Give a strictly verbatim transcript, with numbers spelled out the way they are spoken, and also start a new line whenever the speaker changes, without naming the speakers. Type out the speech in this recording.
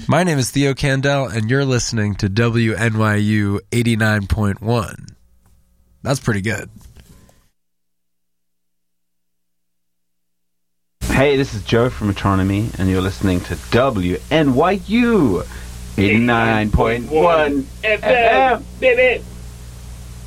My name is Theo Candel, and you're listening to W N Y U eighty-nine point one. That's pretty good.
Hey, this is Joe from Metronomy, and you're listening to W N Y U eighty-nine point one F M.
F M.